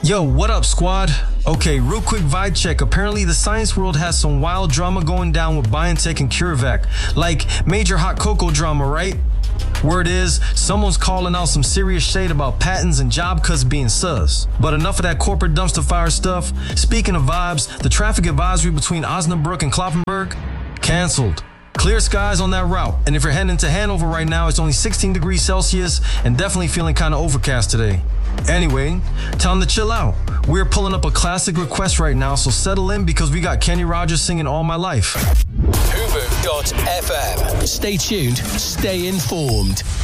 Yo, what up, squad? Okay, real quick vibe check. Apparently, the science world has some wild drama going down with BioNTech and CureVac. Like, major hot cocoa drama, right? Word is, someone's calling out some serious shade about patents and job cuts being sus. But enough of that corporate dumpster fire stuff. Speaking of vibes, the traffic advisory between Osnabrück and Kloppenburg? Canceled. Clear skies on that route, and if you're heading to Hanover right now, it's only 16 degrees Celsius and definitely feeling kind of overcast today. Anyway, time to chill out. We're pulling up a classic request right now, so settle in because we got Kenny Rogers singing All My Life. Hoover.fm. Stay tuned, stay informed.